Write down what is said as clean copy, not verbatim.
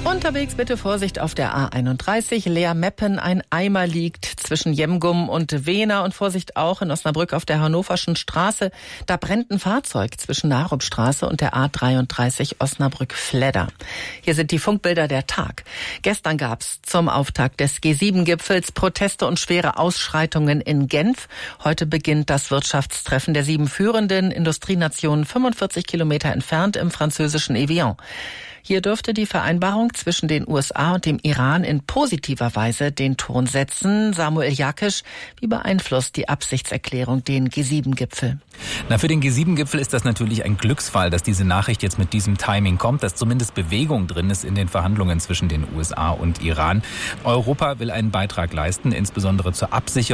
Unterwegs bitte Vorsicht auf der A31, Leer-Meppen, ein Eimer liegt zwischen Jemgum und Wehner und Vorsicht auch in Osnabrück auf der Hannoverschen Straße. Da brennt ein Fahrzeug zwischen Narupstraße und der A33 Osnabrück-Fledder. Hier sind die Funkbilder der Tag. Gestern gab's zum Auftakt des G7-Gipfels Proteste und schwere Ausschreitungen in Genf. Heute beginnt das Wirtschaftstreffen der 7 führenden Industrienationen 45 Kilometer entfernt im französischen Evian. Hier dürfte die Vereinbarung zwischen den USA und dem Iran in positiver Weise den Ton setzen. Samuel Jakisch, wie beeinflusst die Absichtserklärung den G7-Gipfel? Für den G7-Gipfel ist das natürlich ein Glücksfall, dass diese Nachricht jetzt mit diesem Timing kommt, dass zumindest Bewegung drin ist in den Verhandlungen zwischen den USA und Iran. Europa will einen Beitrag leisten, insbesondere zur Absicherung